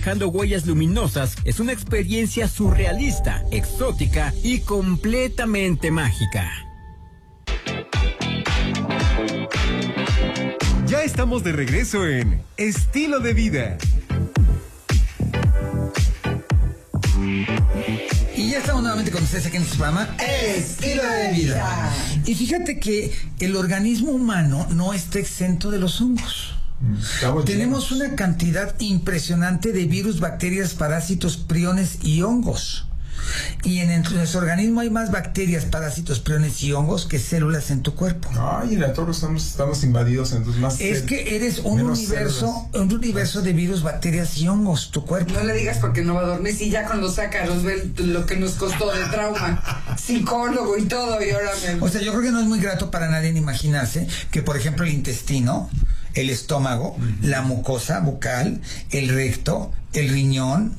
Dejando huellas luminosas es una experiencia surrealista, exótica y completamente mágica. Ya estamos de regreso en Estilo de Vida. Y ya estamos nuevamente con ustedes aquí en su programa Estilo de Vida. Y fíjate que el organismo humano no está exento de los hongos. Tenemos una cantidad impresionante de virus, bacterias, parásitos, priones y hongos. Y en nuestro organismo hay más bacterias, parásitos, priones y hongos que células en tu cuerpo. Ay, en la torre estamos invadidos, entonces más. Es que eres un universo de virus, bacterias y hongos, tu cuerpo. No le digas porque no va a dormir. Si ya con los ácaros ve lo que nos costó de trauma, psicólogo y todo, y ahora O sea, yo creo que no es muy grato para nadie en imaginarse que, por ejemplo, el intestino, el estómago, la mucosa bucal, el recto, el riñón,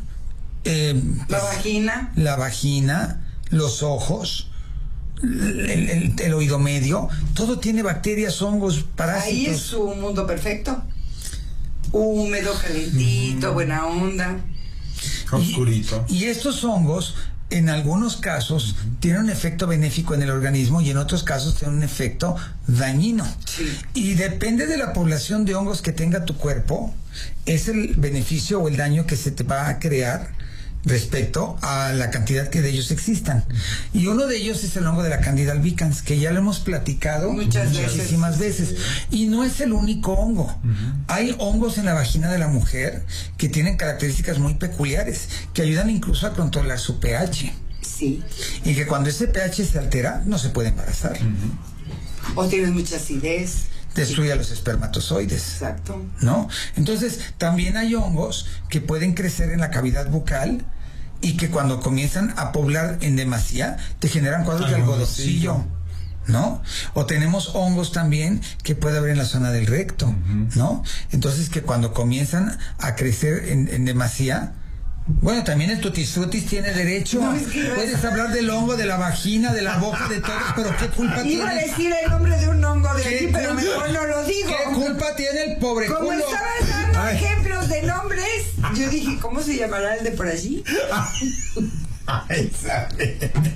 la vagina, los ojos, el oído medio, todo tiene bacterias, hongos, parásitos. Ahí es su mundo perfecto. Húmedo, calentito, buena onda. Oscurito. Y estos hongos, en algunos casos, tienen un efecto benéfico en el organismo y en otros casos tienen un efecto dañino. Sí. Y depende de la población de hongos que tenga tu cuerpo, es el beneficio o el daño que se te va a crear respecto a la cantidad que de ellos existan. Y uno de ellos es el hongo de la Candida albicans, que ya lo hemos platicado muchísimas veces. Y no es el único hongo. Hay hongos en la vagina de la mujer que tienen características muy peculiares, que ayudan incluso a controlar su pH. Sí. Y que cuando ese pH se altera, no se puede embarazar. O tienes mucha acidez. Destruye a los espermatozoides. Exacto. ¿No? Entonces, también hay hongos que pueden crecer en la cavidad bucal y que cuando comienzan a poblar en demasía, te generan cuadros de algodoncillo, ¿no? O tenemos hongos también que puede haber en la zona del recto, ¿no? Entonces, que cuando comienzan a crecer en demasía, bueno, también el tutis frutis tiene derecho. No, es que puedes hablar del hongo, de la vagina, de la boca, de todo, pero ¿qué culpa tiene? Iba a decir el nombre de un hongo de aquí, pero mejor no lo digo. ¿Qué culpa tiene el pobre Como culo? estabas dando ejemplos de nombres, yo dije, ¿cómo se llamará el de por allí? Ay, sabe.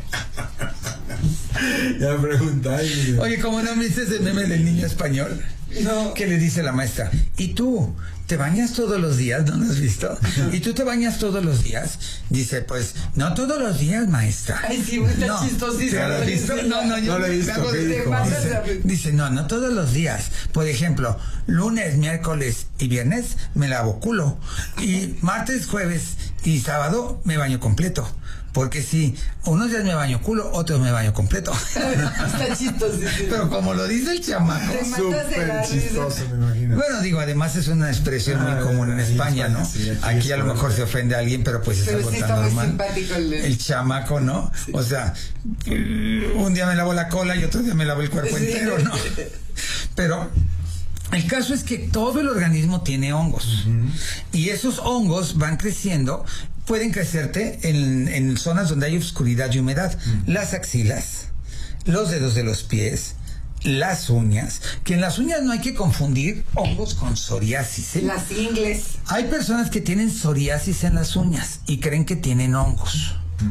Ya preguntáis. Oye, ¿cómo no viste ese meme del niño español? No. Que le dice la maestra, ¿y tú te bañas todos los días? ¿No lo has visto? ¿Y tú te bañas todos los días? Dice, pues, no todos los días, maestra. Ay, sí, está chistosísimo. ¿Lo has visto? No, yo no lo he visto. Dice, no todos los días. Por ejemplo, lunes, miércoles y viernes me lavo culo. Y martes, jueves y sábado me baño completo. Porque si unos días me baño culo, otros me baño completo. Está chistosísimo. Pero como lo dice el chamaco, súper chistoso, me imagino. bueno, digo, además es una expresión muy común en España, ¿no? Sí, aquí a lo mejor se ofende a alguien, pero pues es algo sí tan está muy normal. simpático El chamaco, ¿no? Sí. O sea, un día me lavo la cola y otro día me lavo el cuerpo entero, ¿no? Pero el caso es que todo el organismo tiene hongos. Y esos hongos van creciendo. Pueden crecerte en zonas donde hay oscuridad y humedad. Las axilas, los dedos de los pies, las uñas. Que en las uñas no hay que confundir hongos con psoriasis, ¿eh? Las ingles. Hay personas que tienen psoriasis en las uñas y creen que tienen hongos.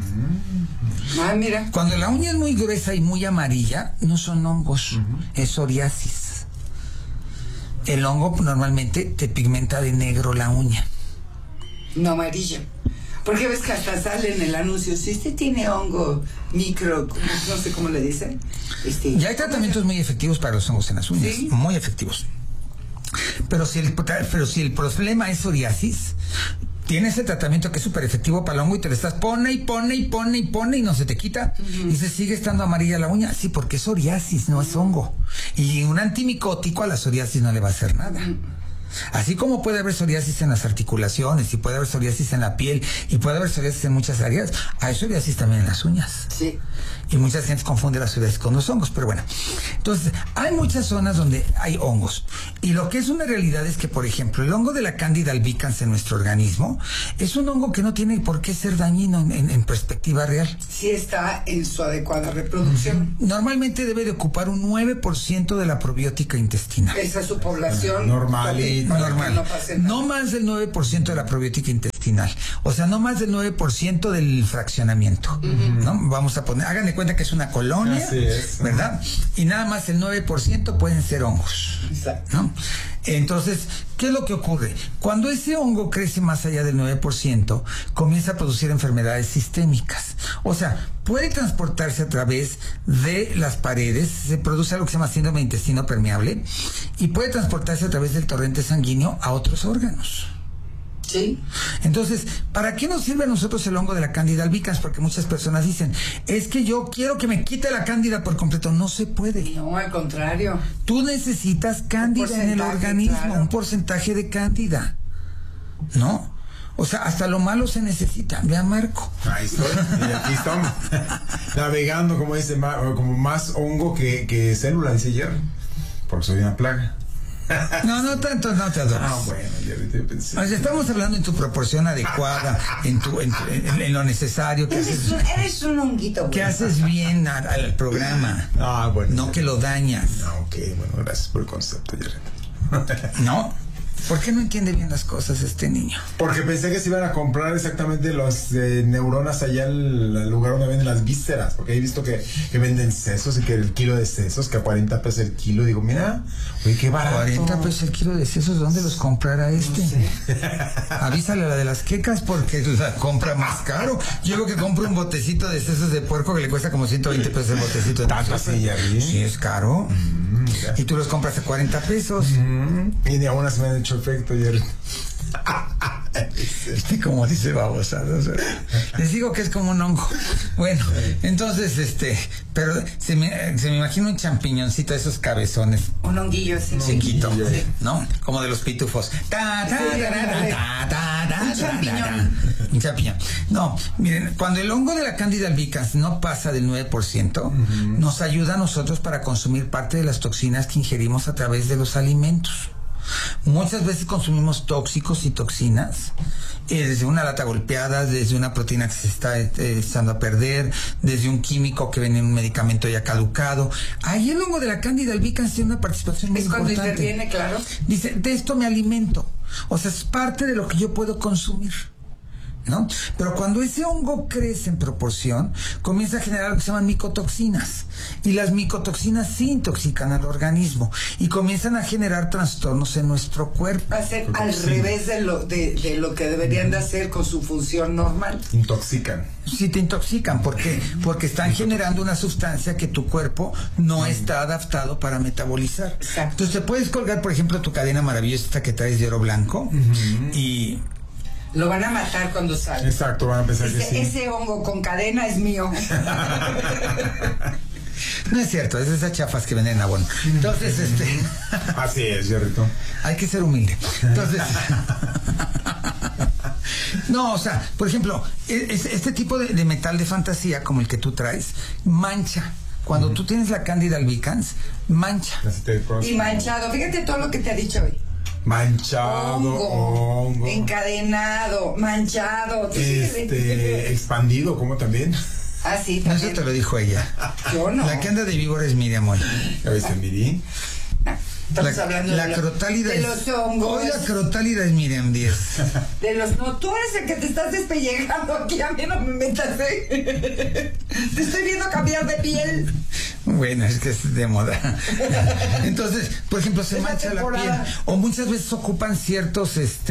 Ah, mira. Cuando la uña es muy gruesa y muy amarilla, no son hongos, es psoriasis. El hongo normalmente te pigmenta de negro la uña. No amarillo. Porque ves que hasta sale en el anuncio, si usted tiene hongo micro, no sé cómo le dicen. Ya hay tratamientos muy efectivos para los hongos en las uñas, ¿sí? Muy efectivos. Pero si el problema es psoriasis, tiene ese tratamiento que es súper efectivo para el hongo y te lo estás pone y no se te quita. Y se sigue estando amarilla la uña. Sí, porque es psoriasis, no es hongo. Y un antimicótico a la psoriasis no le va a hacer nada. Así como puede haber psoriasis en las articulaciones, y puede haber psoriasis en la piel, y puede haber psoriasis en muchas áreas, hay psoriasis también en las uñas. Sí. Y mucha gente confunde la psoriasis con los hongos, pero bueno. Entonces, hay muchas zonas donde hay hongos. Y lo que es una realidad es que, por ejemplo, el hongo de la Candida albicans en nuestro organismo es un hongo que no tiene por qué ser dañino en perspectiva real. Sí está en su adecuada reproducción. Normalmente debe de ocupar un 9% de la probiótica intestinal. Esa es su población. Normalita. Sí, normal. No pase nada. No más del 9% de la probiótica intestinal. O sea, no más del 9% del fraccionamiento. ¿No? Vamos a poner, háganle cuenta que es una colonia, Así es. ¿verdad? Y nada más el 9% pueden ser hongos. Exacto. ¿No? Entonces, ¿qué es lo que ocurre? Cuando ese hongo crece más allá del 9%, comienza a producir enfermedades sistémicas. O sea, puede transportarse a través de las paredes, se produce algo que se llama síndrome de intestino permeable, y puede transportarse a través del torrente sanguíneo a otros órganos. Sí. Entonces, ¿para qué nos sirve a nosotros el hongo de la Candida albicans? Porque muchas personas dicen, es que yo quiero que me quite la cándida por completo. No se puede. No, al contrario. Tú necesitas cándida en el porcentaje, organismo, claro. un porcentaje de cándida, ¿no? O sea, hasta lo malo se necesita. Vea, Marco. Ahí estoy, y aquí estamos. Navegando, como dice, como más hongo que célula, dice Jerry. Porque soy una plaga. No tanto, no te adoras. Bueno, Jerry, te pensé. O sea, estamos hablando en tu proporción adecuada, en lo necesario que haces, Eres un honguito. que bueno. haces bien al programa. Bueno. No que lo dañas. Ok, bueno, gracias por el concepto, Jerry. ¿No? ¿Por qué no entiende bien las cosas este niño? Porque pensé que se iban a comprar exactamente los neuronas allá al lugar donde venden las vísceras. Porque he visto que venden sesos y que el kilo de sesos, que a 40 pesos el kilo. Digo, mira, oye, qué barato. 40 pesos el kilo de sesos, ¿dónde los comprará este? Avísale a la de las quecas porque la compra más caro. Yo creo que compro un botecito de sesos de puerco que le cuesta como 120 pesos el botecito de ¿Tanto así, Jerry? Sí, es caro. Mira. Y tú los compras a 40 pesos. Y ni aún así me han hecho efecto, Jerry. Como dice babosadas. Les digo que es como un hongo. Bueno, entonces, pero se me imagina un champiñoncito de esos cabezones. Un honguillo así. Chiquito, honguillo. ¿no? Como de los pitufos. Un champiñón. Un champiñón. No, miren, cuando el hongo de la Candida albicans no pasa del 9%, nos ayuda a nosotros para consumir parte de las toxinas que ingerimos a través de los alimentos. Muchas veces consumimos tóxicos y toxinas, desde una lata golpeada, desde una proteína que se está echando a perder, desde un químico que viene en un medicamento ya caducado. Ahí el hongo de la Candida albicans tiene una participación muy Es cuando importante. interviene, claro. Dice, de esto me alimento. O sea, es parte de lo que yo puedo consumir, ¿no? Pero cuando ese hongo crece en proporción, comienza a generar lo que se llaman micotoxinas. Y las micotoxinas sí intoxican al organismo y comienzan a generar trastornos en nuestro cuerpo. Va a ser al revés de lo que deberían de hacer con su función normal. Intoxican. Sí te intoxican, ¿por qué? Porque están generando una sustancia que tu cuerpo no está adaptado para metabolizar. Exacto. Entonces te puedes colgar, por ejemplo, tu cadena maravillosa esta que traes de oro blanco y... Lo van a matar cuando salga. Exacto, van a pensar que sí. Ese hongo con cadena es mío. No es cierto, es de esas chafas que venden en abono. Entonces, Así es, Jerrito. hay que ser humilde. Entonces, no, o sea, por ejemplo, este tipo de metal de fantasía, como el que tú traes, mancha. Cuando tú tienes la Candida albicans, mancha. Y manchado. Fíjate todo lo que te ha dicho hoy. Manchado, hongo. Encadenado, manchado. Expandido, como también. Ah, sí, No, eso también. te lo dijo ella. Yo no. La que anda de víbora es Miriam hoy. ¿Ya viste, Miri? Estamos hablando la de, crotálida de es- los hongos. Hoy la crotálida es Miriam Díaz. De los no, tú eres el que te estás despellejando aquí, a mí no me metas, Te estoy viendo cambiar de piel. Bueno, es que es de moda. Entonces, por ejemplo, se Es la mancha la piel. temporada. O muchas veces ocupan ciertos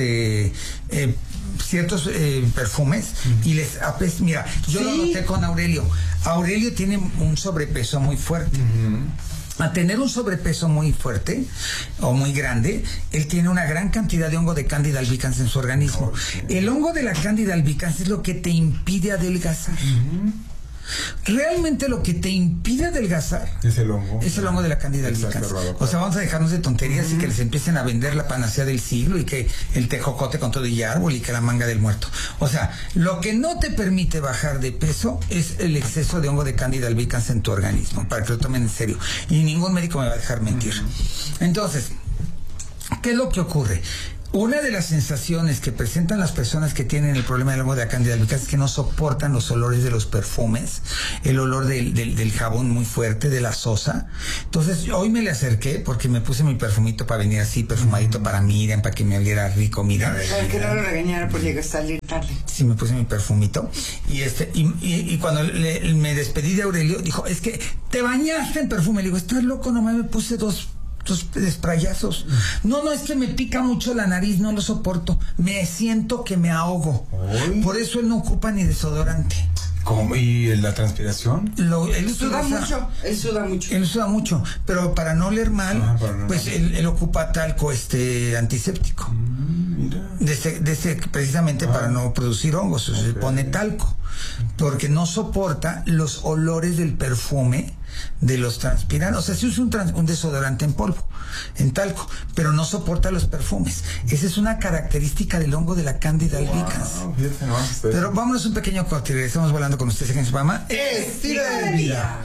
perfumes y les apesta. Mira, yo lo Sí. noté con Aurelio. Aurelio tiene un sobrepeso muy fuerte. A tener un sobrepeso muy fuerte o muy grande, él tiene una gran cantidad de hongo de Candida albicans en su organismo. El hongo de la Candida albicans es lo que te impide adelgazar. Realmente lo que te impide adelgazar Es el hongo. es el hongo de la Candida Exacto, albicans. Rodo. O sea, vamos a dejarnos de tonterías y que les empiecen a vender la panacea del siglo y que el tejocote con todo y árbol y que la manga del muerto. O sea, lo que no te permite bajar de peso es el exceso de hongo de Candida albicans en tu organismo, para que lo tomen en serio. Y ningún médico me va a dejar mentir. Entonces, ¿qué es lo que ocurre? Una de las sensaciones que presentan las personas que tienen el problema del hongo de la Candida albicans es que no soportan los olores de los perfumes, el olor del jabón muy fuerte, de la sosa. Entonces, hoy me le acerqué porque me puse mi perfumito para venir así, perfumadito para Miriam, para que me oliera rico, Miriam. Para que no lo regañara por llegar a salir tarde. Sí, me puse mi perfumito. Y cuando me despedí de Aurelio, dijo, es que te bañaste en perfume. Le digo, estás loco, nomás me puse dos sprayazos. No, es que me pica mucho la nariz, no lo soporto. Me siento que me ahogo. Ay. Por eso él no ocupa ni desodorante. ¿Cómo? ¿Y la transpiración? Él Suda mucho. Él suda mucho, pero para no oler mal, pues él ocupa talco antiséptico. Mira. Precisamente para no producir hongos, se pone talco, porque no soporta los olores del perfume de los transpirantes. O sea, si usa un desodorante en polvo, en talco, pero no soporta los perfumes. Esa es una característica del hongo de la Candida albicans. Pero vámonos un pequeño corte y regresamos volando con ustedes en su programa Estilo de Vida.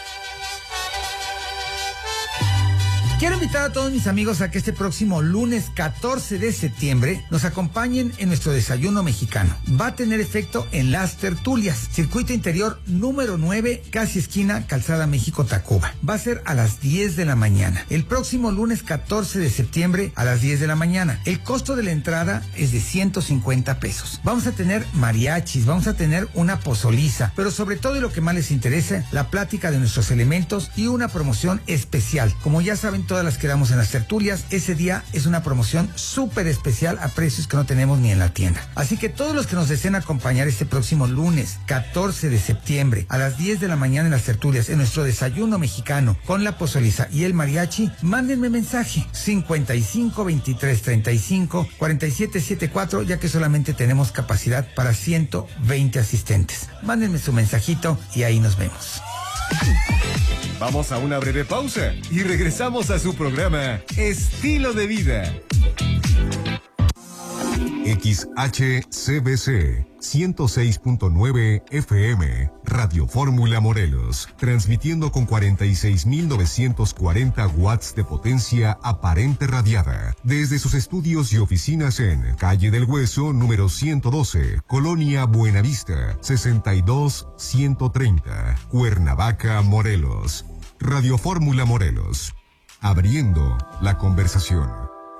Quiero invitar a todos mis amigos a que este próximo lunes 14 de septiembre nos acompañen en nuestro desayuno mexicano. Va a tener efecto en Las Tertulias, circuito interior número 9, casi esquina Calzada México-Tacuba. Va a ser a las 10 de la mañana. El próximo lunes 14 de septiembre a las 10 de la mañana. El costo de la entrada es de 150 pesos. Vamos a tener mariachis, vamos a tener una pozoliza, pero sobre todo y lo que más les interesa, la plática de nuestros elementos y una promoción especial. Como ya saben, todas las que damos en Las Tertulias, ese día es una promoción súper especial a precios que no tenemos ni en la tienda. Así que todos los que nos deseen acompañar este próximo lunes 14 de septiembre a las 10 de la mañana en Las Tertulias, en nuestro desayuno mexicano con la pozoliza y el mariachi, mándenme mensaje 55 23 35 47 74, ya que solamente tenemos capacidad para 120 asistentes. Mándenme su mensajito y ahí nos vemos. Vamos a una breve pausa y regresamos a su programa Estilo de Vida. XHCBC 106.9 FM, Radio Fórmula Morelos, transmitiendo con 46.940 watts de potencia aparente radiada, desde sus estudios y oficinas en Calle del Hueso, número 112, Colonia Buenavista, 62130, Cuernavaca, Morelos. Radio Fórmula Morelos, abriendo la conversación.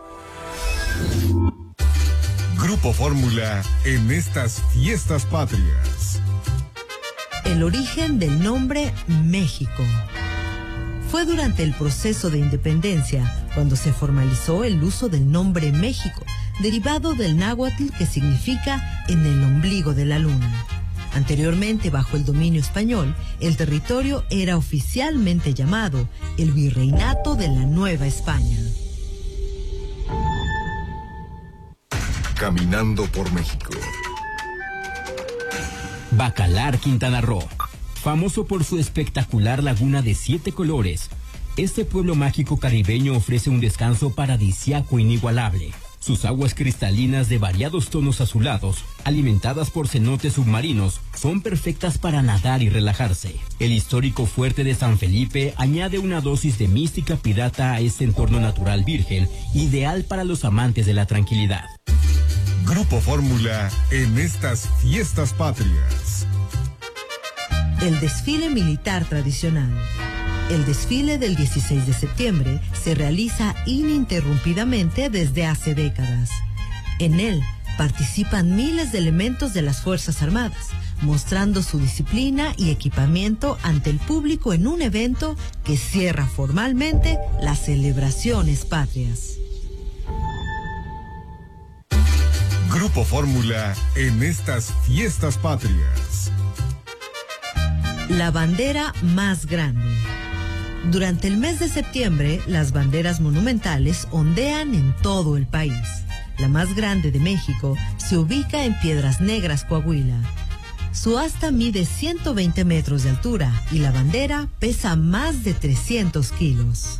Grupo Fórmula en estas fiestas patrias. El origen del nombre México. Fue durante el proceso de independencia cuando se formalizó el uso del nombre México, derivado del náhuatl que significa en el ombligo de la luna. Anteriormente, bajo el dominio español, el territorio era oficialmente llamado el Virreinato de la Nueva España. Caminando por México. Bacalar, Quintana Roo. Famoso por su espectacular laguna de 7 colores, este pueblo mágico caribeño ofrece un descanso paradisíaco inigualable. Sus aguas cristalinas de variados tonos azulados, alimentadas por cenotes submarinos, son perfectas para nadar y relajarse. El histórico fuerte de San Felipe añade una dosis de mística pirata a este entorno natural virgen, ideal para los amantes de la tranquilidad. Grupo Fórmula en estas fiestas patrias. El desfile militar tradicional. El desfile del 16 de septiembre se realiza ininterrumpidamente desde hace décadas. En él participan miles de elementos de las Fuerzas Armadas, mostrando su disciplina y equipamiento ante el público en un evento que cierra formalmente las celebraciones patrias. Grupo Fórmula en estas fiestas patrias. La bandera más grande. Durante el mes de septiembre, las banderas monumentales ondean en todo el país. La más grande de México se ubica en Piedras Negras, Coahuila. Su asta mide 120 metros de altura y la bandera pesa más de 300 kilos.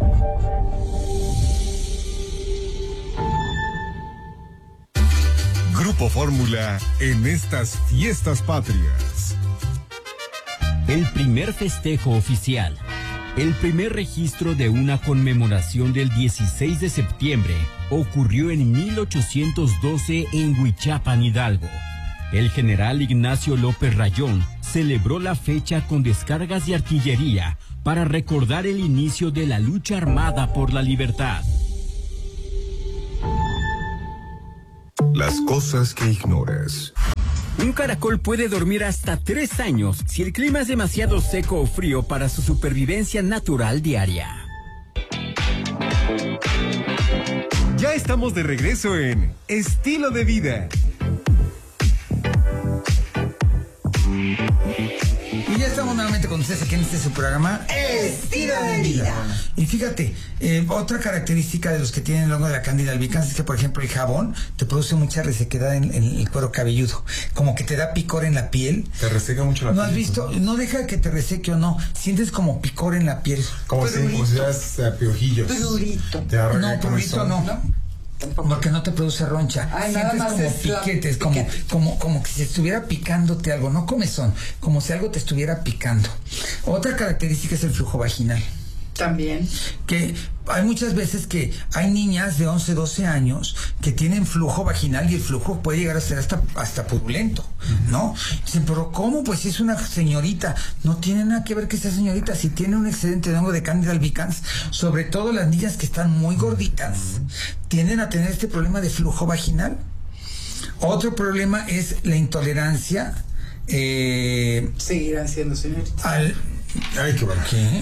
Grupo Fórmula en estas fiestas patrias. El primer festejo oficial. El primer registro de una conmemoración del 16 de septiembre ocurrió en 1812 en Huichapan, Hidalgo. El general Ignacio López Rayón celebró la fecha con descargas de artillería para recordar el inicio de la lucha armada por la libertad. Las cosas que ignoras. Un caracol puede dormir hasta 3 años si el clima es demasiado seco o frío para su supervivencia natural diaria. Ya estamos de regreso en Estilo de Vida. Y ya estamos nuevamente con ustedes aquí en su programa Estilo de Vida. Y fíjate, otra característica de los que tienen el hongo de la Candida albicans es que, por ejemplo, el jabón te produce mucha resequedad en el cuero cabelludo, como que te da picor en la piel. Te reseca mucho la piel. ¿No has visto? No deja que te reseque o no, sientes como picor en la piel. Como si pusieras piojillos. Prurito. No, prurito no. Porque no te produce roncha. Ay, sientes nada más como es piquetes, como que si estuviera picándote algo, no comezón, como si algo te estuviera picando. Otra característica es el flujo vaginal. También. Que hay muchas veces que hay niñas de 11, 12 años que tienen flujo vaginal y el flujo puede llegar a ser hasta purulento, ¿no? Dicen, pero ¿cómo? Pues si es una señorita. No tiene nada que ver que sea señorita. Si tiene un excedente de hongo de Candida albicans, sobre todo las niñas que están muy gorditas, tienden a tener este problema de flujo vaginal. Otro problema es la intolerancia. Seguirán siendo señoritas. Ay, qué bueno. ¿Qué?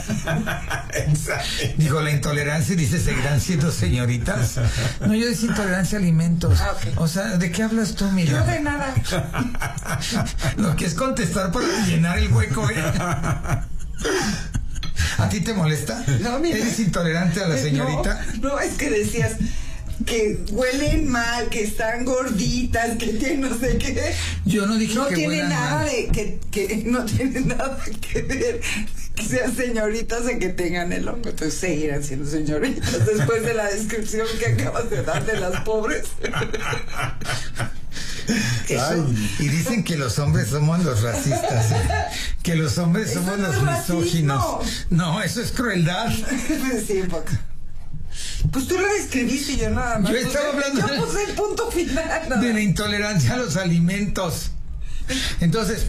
Digo, la intolerancia y dice, ¿seguirán siendo señoritas? No, yo decía intolerancia a alimentos. Okay. O sea, ¿de qué hablas tú, Miriam? No de nada. Lo que es contestar para llenar el hueco, ¿eh? ¿A ti te molesta? No, mira. ¿Eres intolerante a la señorita? No, es que decías que huelen mal, que están gorditas, que tienen no sé qué. Yo no dije no que tiene huelan nada mal. que no tiene nada que ver que sean señoritas o que tengan el hongo. Entonces seguirán siendo señoritas después de la descripción que acabas de dar de las pobres. Y dicen que los hombres somos los racistas, que los hombres somos no los es misóginos. racismo. No, eso es crueldad. Sí, un poco. Pues tú lo describiste y yo nada más. Yo estaba hablando Yo puse el punto final. de la intolerancia a los alimentos. Entonces,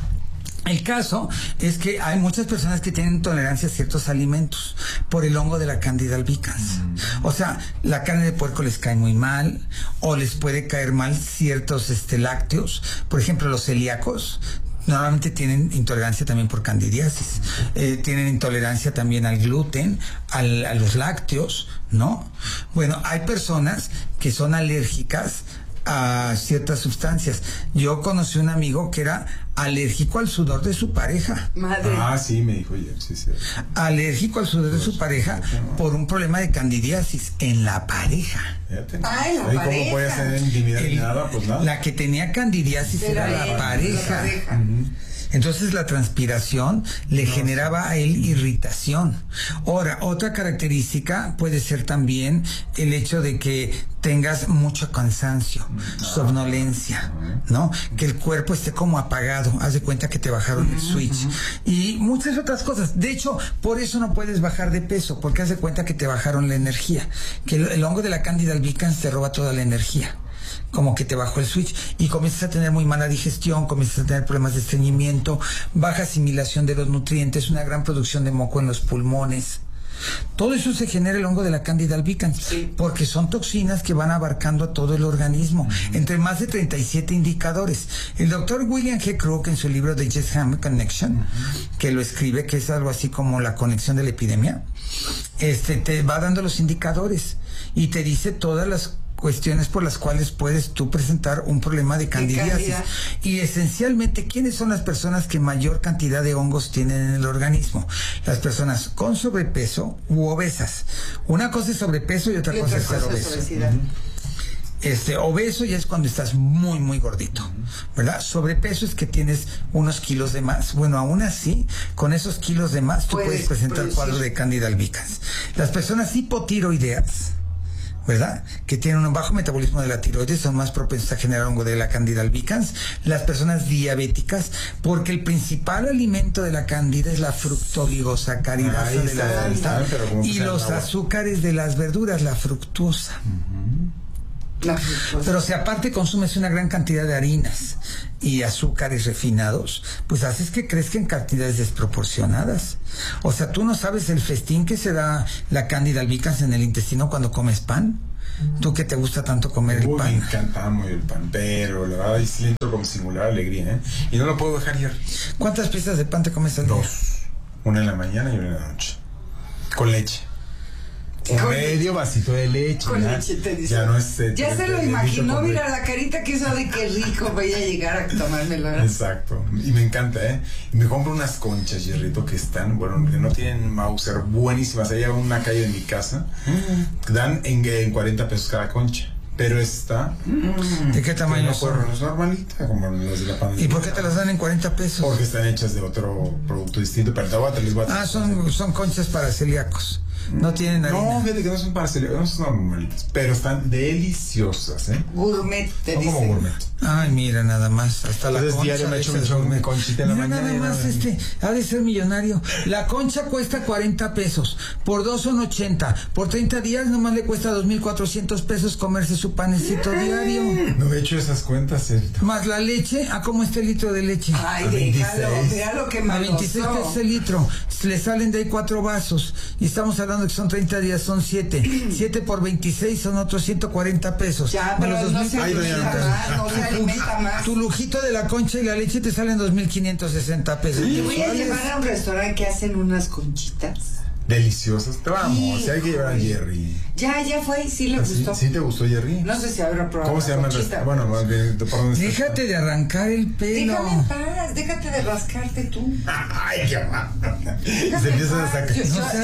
el caso es que hay muchas personas que tienen intolerancia a ciertos alimentos por el hongo de la Candida albicans. O sea, la carne de puerco les cae muy mal, o les puede caer mal ciertos lácteos. Por ejemplo, los celíacos normalmente tienen intolerancia también por candidiasis. Tienen intolerancia también al gluten, a los lácteos, ¿no? Bueno, hay personas que son alérgicas a ciertas sustancias. Yo conocí un amigo que era alérgico al sudor de su pareja. Madre. Ah, sí, me dijo ayer, sí. Alérgico al sudor de su pareja por un problema de candidiasis en la pareja. Ay, la ¿Cómo pareja. puede ser intimidad ni nada? Pues nada. La que tenía candidiasis era la pareja. Entonces la transpiración le generaba a él irritación. Ahora, otra característica puede ser también el hecho de que tengas mucho cansancio, somnolencia, ¿no? Que el cuerpo esté como apagado, haz de cuenta que te bajaron el switch. Y muchas otras cosas. De hecho, por eso no puedes bajar de peso, porque haz de cuenta que te bajaron la energía. Que el hongo de la Candida albicans te roba toda la energía. Como que te bajó el switch y comienzas a tener muy mala digestión, comienzas a tener problemas de estreñimiento, baja asimilación de los nutrientes, una gran producción de moco en los pulmones. Todo eso se genera el hongo de la Candida albicans, porque son toxinas que van abarcando a todo el organismo, entre más de 37 indicadores. El doctor William G. Crook, en su libro The Jess-Ham Connection, que lo escribe, que es algo así como la conexión de la epidemia, te va dando los indicadores y te dice todas las cuestiones por las cuales puedes tú presentar un problema de candidiasis. Y esencialmente, ¿quiénes son las personas que mayor cantidad de hongos tienen en el organismo? Las personas con sobrepeso u obesas. Una cosa es sobrepeso y otra cosa es ser obeso. Obeso ya es cuando estás muy, muy gordito, ¿verdad? Sobrepeso es que tienes unos kilos de más. Bueno, aún así, con esos kilos de más, tú puedes presentar cuadro de Candida albicans. Las personas hipotiroideas, ¿verdad? Que tienen un bajo metabolismo de la tiroides, son más propensos a generar hongo de la Candida albicans. Las personas diabéticas, porque el principal alimento de la Candida es la fructooligosacaridasa de la fruta y los azúcares de las verduras, la fructuosa. Pero si aparte consumes una gran cantidad de harinas y azúcares refinados, pues haces que crezca en cantidades desproporcionadas. O sea, tú no sabes el festín que se da la Candida albicans en el intestino cuando comes pan. ¿Tú que te gusta tanto comer el pan? Me encanta muy el pan, pero la verdad sí entro con singular alegría, ¿eh? Y no lo puedo dejar ir. ¿Cuántas piezas de pan te comes al día? 2. Una en la mañana y una en la noche. Con leche. Un medio vasito de leche. Con leche te dice. Ya no es. Ya se lo imaginó, mira la carita que hizo de qué rico voy a llegar a tomármelo. Exacto. Y me encanta, ¿eh? Y me compro unas conchas, Jerrito, que están, bueno, que no tienen Mauser, buenísimas. Hay una calle de mi casa. Dan en 40 pesos cada concha. Pero esta. ¿De qué tamaño son? Es normalita, como los de la pandemia. ¿Y por qué te las dan en 40 pesos? Porque están hechas de otro producto distinto. Pero les voy a son conchas para celíacos. No tienen harina. No, fíjate que no son para celíacos, no son normalitas, pero están deliciosas, ¿eh? Gourmet, te dicen. Como gourmet. Ay, mira, nada más, hasta la concha. Diario me he hecho mi conchita en la mañana. Nada más, ha de ser millonario. La concha cuesta 40 pesos, por 2 son 80, por 30 días nomás le cuesta 2,400 pesos comerse su panecito diario. No he hecho esas cuentas, ¿cierto? Más la leche, ¿cómo está el litro de leche? Ay, déjalo, mira lo que a 26 pesos el litro, le salen de ahí 4 vasos, y estamos hablando que son 30 días, son 7. 7 por 26 son otros 140 pesos. Ya, pero no se alimenta más. Tu lujito de la concha y la leche te salen 2,560 pesos. Te voy a llevar a un restaurante que hacen unas conchitas deliciosas. Te vamos, sí, hay que llevar a Jerry. Ya fue, sí le gustó. ¿Sí te gustó, Jerry? No sé si habrá probado. ¿Cómo se llama el restaurante? Bueno, más bien, ¿por dónde está? Déjate de arrancar el pelo. Déjame en paz, déjate de rascarte tú. Ay, qué mal. Se empiezan a sacar.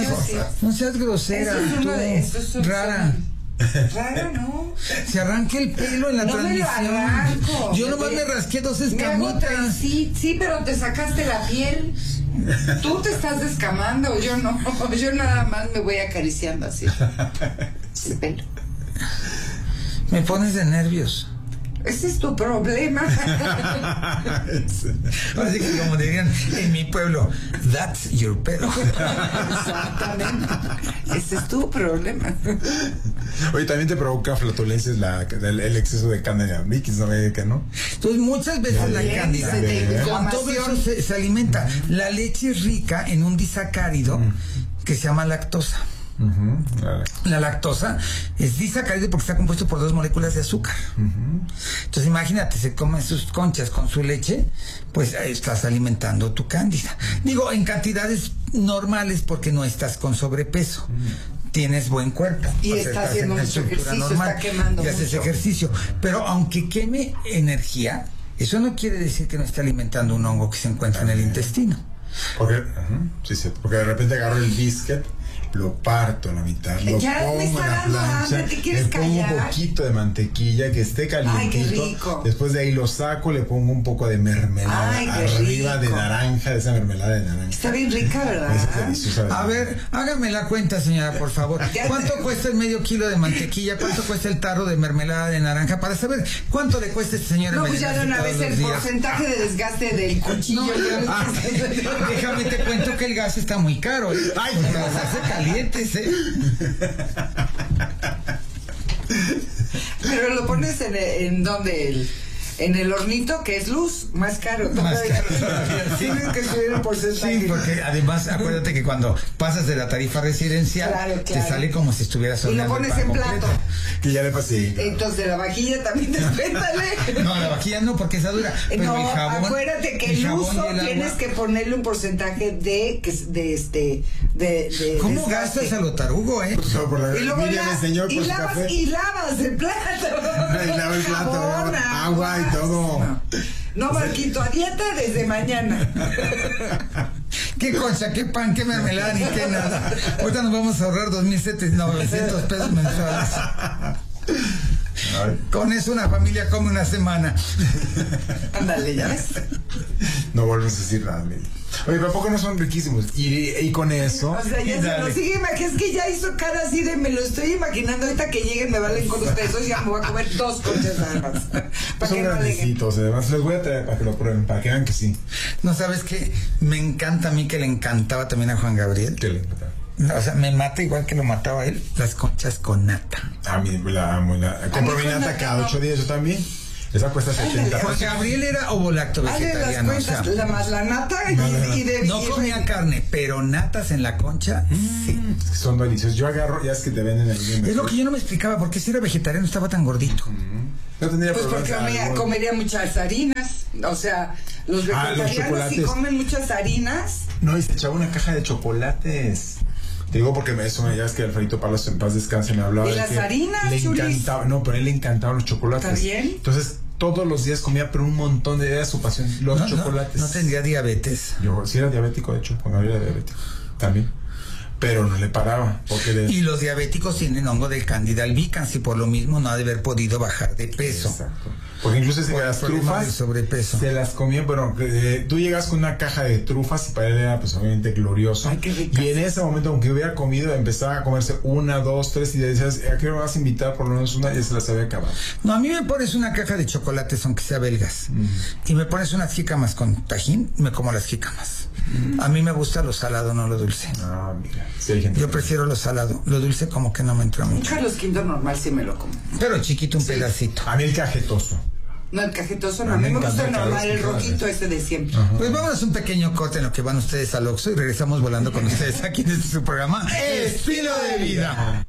No seas grosera, tú, rara. Rara, ¿no? Se arranca el pelo en la transmisión. Yo nomás me rasqué 2 escamitas. Sí, pero te sacaste la piel. Tú te estás descamando, yo no. Yo nada más me voy acariciando así. Ese pelo. Me pones de nervios. Ese es tu problema. Así que como dirían en mi pueblo, that's your pelo. Exactamente. Ese es tu problema. Oye, también te provoca flatulencias el exceso de Candida albicans, ¿no? Entonces muchas veces la Candida con todo eso se alimenta. La leche es rica en un disacárido que se llama lactosa. La lactosa es disacárido porque está compuesto por 2 moléculas de azúcar. Entonces imagínate, se comen sus conchas con su leche, pues estás alimentando tu cándida. Digo, en cantidades normales porque no estás con sobrepeso. Tienes buen cuerpo y está haciendo mucho ejercicio, normal, está quemando y haces ejercicio. Pero aunque queme energía, eso no quiere decir que no esté alimentando un hongo que se encuentra en el intestino. Porque de repente agarro el biscuit, lo parto a la mitad, lo ya pongo en la plancha, le pongo un poquito de mantequilla que esté calientito, después de ahí lo saco, le pongo un poco de mermelada arriba de naranja, de esa mermelada de naranja. Está bien rica, ¿verdad? Es deliciosa. A ver, hágame la cuenta, señora, por favor. ¿Cuánto cuesta el medio kilo de mantequilla? ¿Cuánto cuesta el tarro de mermelada de naranja? Para saber cuánto le cuesta a este señor. No, pues ya de una vez el porcentaje de desgaste del cuchillo. Déjame te cuento que el gas está muy caro. Ay, porque las hace calientes, Pero lo pones en donde en el hornito, que es luz, más caro. Tienes que subir el porcentaje. Sí, porque además acuérdate que cuando pasas de la tarifa residencial, claro. Te sale como si estuvieras horneando. Y lo pones en plato. Que ya le pasé. Entonces la vajilla también despéntale. No, la vajilla no, porque esa dura. Pero no, el jabón, acuérdate que el uso tienes que ponerle un porcentaje de ¿Cómo gastas a lo tarugo, y luego lavas el plato. Y lava el plato, agua y todo. No, Marquito, a dieta desde mañana. Qué concha, qué pan, qué mermelada, ni qué nada. Ahorita nos vamos a ahorrar 2,900 pesos mensuales. Con eso una familia come una semana. Ándale, ya ves. No volvemos a decir nada, mira. Oye, pero ¿a poco no son riquísimos? Y con eso... O sea, ya se lo sigue imaginando. Es que ya hizo cara así de me lo estoy imaginando. Ahorita que lleguen me valen con ustedes. Hoy ya me voy a comer 2 conchas nada más. Para son que no aleguen. grandecitos, además les voy a traer para que lo prueben, para que vean que sí. No, ¿sabes qué? Me encanta a mí, que le encantaba también a Juan Gabriel. ¿Qué le encanta? O sea, me mata igual que lo mataba él, las conchas con nata. A mí la amo. Compro mi nata cada 8 días, yo también. Esa cuesta 70. Juan Gabriel era ovolacto Hazle las vegetariano. cuentas, O sea, la más la nata y de... no comía carne, pero natas en la concha, sí. Son deliciosos. Yo agarro, ya es que te venden ahí. Es lo que yo no me explicaba, ¿por qué si era vegetariano estaba tan gordito? No tendría Pues porque comería muchas harinas. O sea, los vegetarianos chocolates. si comen muchas harinas. No, y se echaba una caja de chocolates. Te digo porque ya es que Alfredito Palos en paz descanse me hablaba ¿Y de las que harinas, le Chulis? encantaba, no, pero a él le encantaban los chocolates. ¿Está bien? Entonces, todos los días comía, pero un montón de era su pasión, los chocolates. No tendría diabetes. Yo sí era diabético, de hecho, Juan Gabriel era diabético también. Pero no le paraba, porque Y los diabéticos tienen hongo del Candida albicans y por lo mismo no ha de haber podido bajar de peso. Exacto. Porque incluso Por las el problema trufas del sobrepeso. se las comía, pero tú llegas con una caja de trufas y para él era pues obviamente glorioso. Ay, qué ricas. Y en ese momento, aunque hubiera comido, empezaba a comerse 1, 2, 3 y le decías, ¿a qué me vas a invitar? Por lo menos una, y se las había acabado. No, a mí me pones una caja de chocolates, aunque sea belgas, y me pones unas jícamas con tajín, me como las jícamas. A mí me gusta lo salado, no lo dulce. Ah, mira. Sí, hay gente Yo que- prefiero lo salado, lo dulce como que no me entra Un mucho. Carlos V normal sí me lo como. Pero chiquito, un pedacito. A mí el cajetoso. No, el cajetoso no. A A mí mí me me gusta el encanta el normal, el Carlos rojito V. ese de siempre. Pues vámonos un pequeño corte en lo que van ustedes al Oxxo y regresamos volando con ustedes aquí en su programa Estilo de Vida.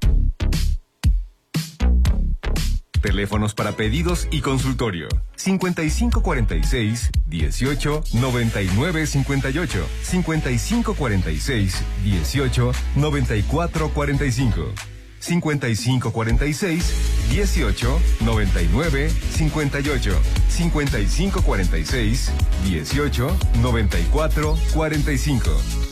Teléfonos para pedidos y consultorio. 5546 18 99 58. 5546 18 94 45. 5546 18 99 58. 5546 18 94 45.